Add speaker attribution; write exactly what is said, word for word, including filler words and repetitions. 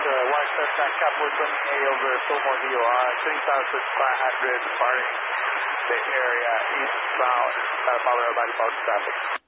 Speaker 1: uh, White Cessna Cowboy twenty A over Fillmore D O R, three thousand five hundred departing the area eastbound, uh, followed by body park traffic.